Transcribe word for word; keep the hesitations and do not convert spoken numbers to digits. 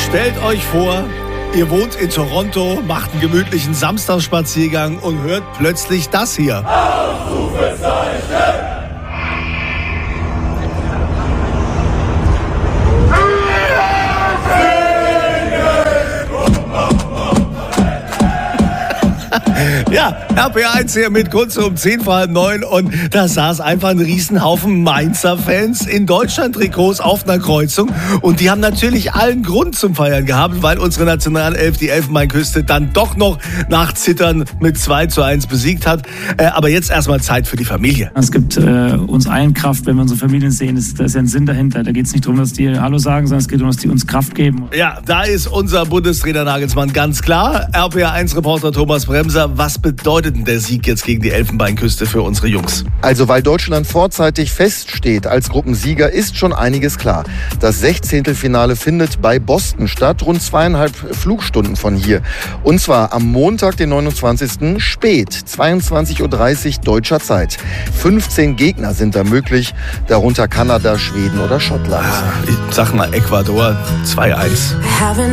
Stellt euch vor, ihr wohnt in Toronto, macht einen gemütlichen Samstagsspaziergang und hört plötzlich das hier. Ausrufezeichen! Ja, R P eins hier mit kurz um zehn vor halb neun und da saß einfach ein Riesenhaufen Mainzer-Fans in Deutschland-Trikots auf einer Kreuzung und die haben natürlich allen Grund zum Feiern gehabt, weil unsere Nationalelf die Elfenbeinküste dann doch noch nach Zittern mit zwei zu eins besiegt hat. Äh, aber jetzt erstmal Zeit für die Familie. Es gibt äh, uns allen Kraft, wenn wir unsere Familien sehen. Das, da ist ja ein Sinn dahinter. Da geht es nicht darum, dass die Hallo sagen, sondern es geht darum, dass die uns Kraft geben. Ja, da ist unser Bundestrainer Nagelsmann ganz klar. R P eins Reporter Thomas Bremser, was bedeutet denn der Sieg jetzt gegen die Elfenbeinküste für unsere Jungs? Also weil Deutschland vorzeitig feststeht als Gruppensieger, ist schon einiges klar. Das Sechzehntelfinale findet bei Boston statt, rund zweieinhalb Flugstunden von hier. Und zwar am Montag, den neunundzwanzigsten spät, zweiundzwanzig Uhr dreißig deutscher Zeit. fünfzehn Gegner sind da möglich, darunter Kanada, Schweden oder Schottland. Ich sag mal Ecuador zwei eins.